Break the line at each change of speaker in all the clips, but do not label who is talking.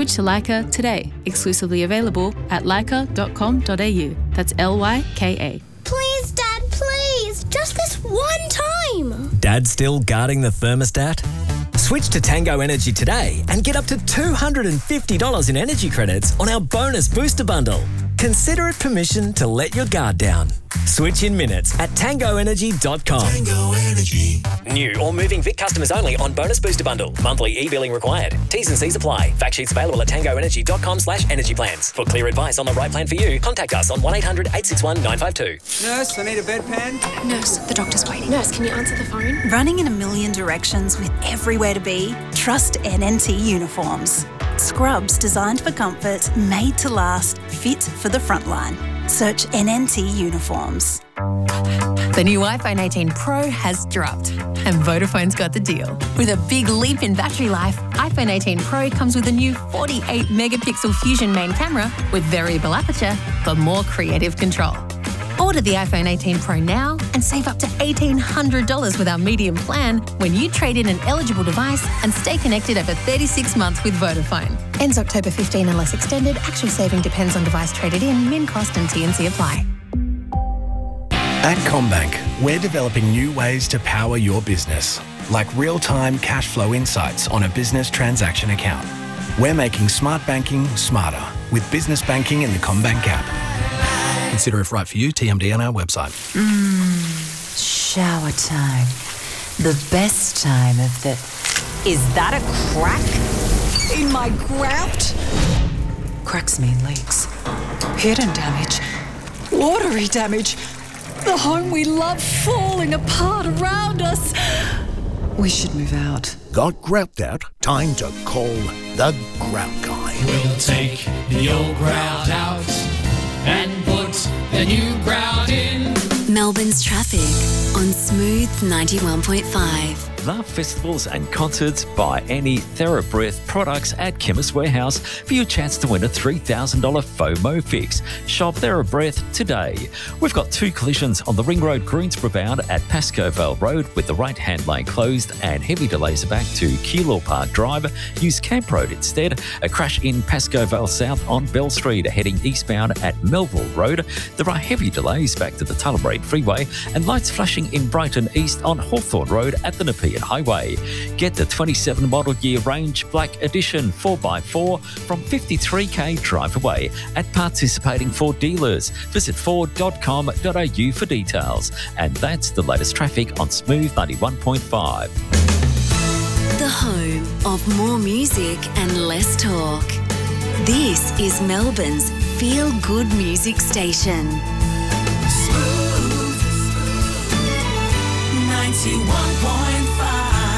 Switch to Leica today. Exclusively available at leica.com.au. That's Lyka.
Please, Dad, please. Just this one time.
Dad still guarding the thermostat? Switch to Tango Energy today and get up to $250 in energy credits on our bonus booster bundle. Consider it permission to let your guard down. Switch in minutes at tangoenergy.com.
Tango Energy.
New or moving Vic customers only on bonus booster bundle. Monthly e-billing required. T's and C's apply. Fact sheets available at tangoenergy.com/energy plans. For clear advice on the right plan for you, contact us on 1800 861 952.
Nurse, I need a bedpan.
Nurse, the doctor's waiting.
Nurse, can you answer the phone?
Running in a million directions with everywhere to be? Trust NNT Uniforms. Scrubs designed for comfort, made to last, fit for the front line. Search NNT Uniforms.
The new iPhone 18 Pro has dropped, and Vodafone's got the deal. With a big leap in battery life, iPhone 18 Pro comes with a new 48-megapixel Fusion main camera with variable aperture for more creative control. Order the iPhone 18 Pro now and save up to $1,800 with our medium plan when you trade in an eligible device and stay connected over 36 months with Vodafone. Ends October 15 unless extended. Actual saving depends on device traded in. Min cost and T&C apply.
At CommBank, we're developing new ways to power your business, like real-time cash flow insights on a business transaction account. We're making smart banking smarter with business banking in the CommBank app. Consider if right for you, TMD on our website.
Shower time. The best time of the... Is that a crack in my grout? Cracks mean leaks. Hidden damage. Watery damage. The home we love falling apart around us. We should move out.
Got grout out? Time to call the Grout Guy.
We'll take the old grout out and put the new grout in.
Melbourne's traffic on Smooth 91.5.
Love festivals and concerts. Buy any TheraBreath products at Chemist Warehouse for your chance to win a $3,000 FOMO fix. Shop TheraBreath today. We've got 2 collisions on the Ring Road Greensboro bound at Pascoe Vale Road with the right-hand lane closed and heavy delays are back to Keilor Park Drive. Use Camp Road instead. A crash in Pascoe Vale South on Bell Street heading eastbound at Melville Road. There are heavy delays back to the Tullamarine Freeway and lights flashing in Brighton East on Hawthorne Road at the Nepean Highway. Get the 27 model year range Black Edition 4x4 from 53k drive away at participating Ford dealers. Visit ford.com.au for details. And that's the latest traffic on Smooth 91.5.
The home of more music and less talk. This is Melbourne's feel-good music station.
Smooth 91.5.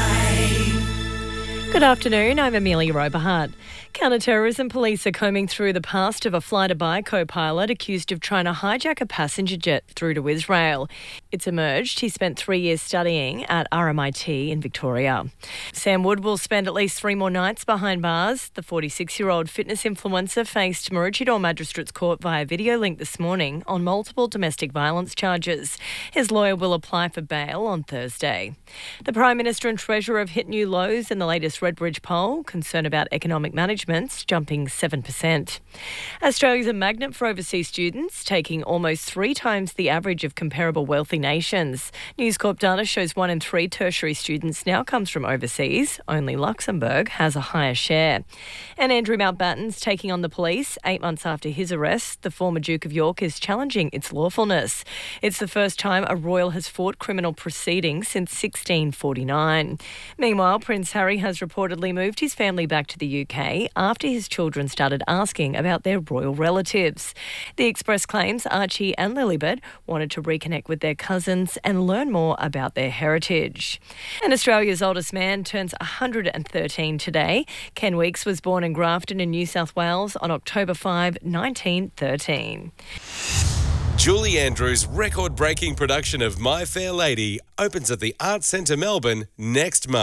Good afternoon, I'm Amelia Roberhart. Counter-terrorism police are combing through the past of a fly-to-buy co-pilot accused of trying to hijack a passenger jet through to Israel. It's emerged he spent 3 years studying at RMIT in Victoria. Sam Wood will spend at least 3 more nights behind bars. The 46-year-old fitness influencer faced Maroochydore Magistrates Court via video link this morning on multiple domestic violence charges. His lawyer will apply for bail on Thursday. The Prime Minister and Treasurer have hit new lows in the latest Redbridge poll. Concern about economic management jumping 7%. Australia's a magnet for overseas students, taking almost 3 times the average of comparable wealthy nations. News Corp data shows 1 in 3 tertiary students now comes from overseas. Only Luxembourg has a higher share. And Andrew Mountbatten's taking on the police. 8 months after his arrest, the former Duke of York is challenging its lawfulness. It's the first time a royal has fought criminal proceedings since 1649. Meanwhile, Prince Harry has reportedly moved his family back to the UK after his children started asking about their royal relatives. The Express claims Archie and Lilibet wanted to reconnect with their cousins and learn more about their heritage. And Australia's oldest man turns 113 today. Ken Weeks was born in Grafton in New South Wales on October 5, 1913.
Julie Andrews' record-breaking production of My Fair Lady opens at the Arts Centre Melbourne next month.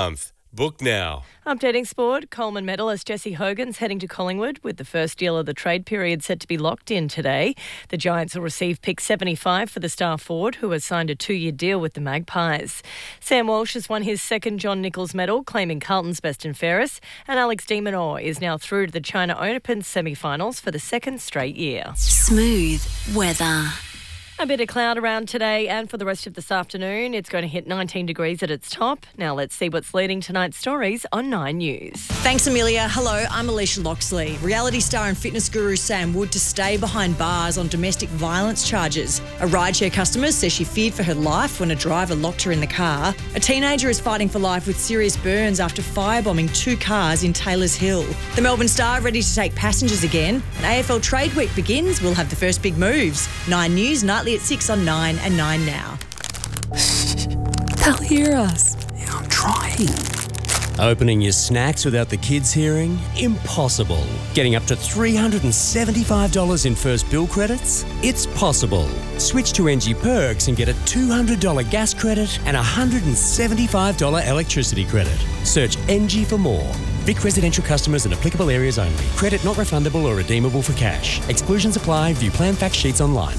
Book now.
Updating sport, Coleman medalist Jesse Hogan's heading to Collingwood with the first deal of the trade period set to be locked in today. The Giants will receive pick 75 for the star forward, who has signed a 2-year deal with the Magpies. Sam Walsh has won his second John Nichols medal, claiming Carlton's best and fairest, and Alex de Minaur is now through to the China Open semi-finals for the second straight year.
Smooth weather.
A bit of cloud around today and for the rest of this afternoon. It's going to hit 19 degrees at its top. Now let's see what's leading tonight's stories on 9 News.
Thanks, Amelia. Hello, I'm Alicia Loxley. Reality star and fitness guru Sam Wood to stay behind bars on domestic violence charges. A rideshare customer says she feared for her life when a driver locked her in the car. A teenager is fighting for life with serious burns after firebombing 2 cars in Taylors Hill. The Melbourne Star ready to take passengers again. And AFL Trade Week begins. We'll have the first big moves. 9 News, nightly at 6 on 9 and 9 now.
They'll hear us.
Yeah, I'm trying. Opening your snacks without the kids hearing? Impossible. Getting up to $375 in first bill credits? It's possible. Switch to NG Perks and get a $200 gas credit and a $175 electricity credit. Search NG for more. Vic residential customers and applicable areas only. Credit not refundable or redeemable for cash. Exclusions apply. View plan fact sheets online.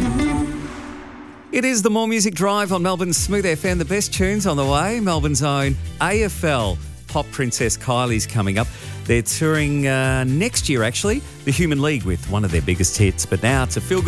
It is the More Music Drive on Melbourne's Smooth FM. The best tunes on the way. Melbourne's own AFL pop princess Kylie's coming up. They're touring next year, actually, the Human League with one of their biggest hits. But now it's a feel-good